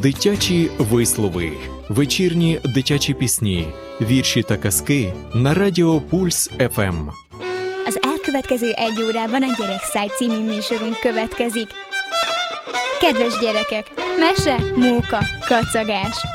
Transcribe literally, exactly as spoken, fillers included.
Дитячі вислови, вечірні dитячі пісні, вірші та казки на Радіо Пульс еф ем. Az elkövetkező egy órában a Gyerekszáj című műsorunk következik. Kedves gyerekek, mese, móka, kacagás.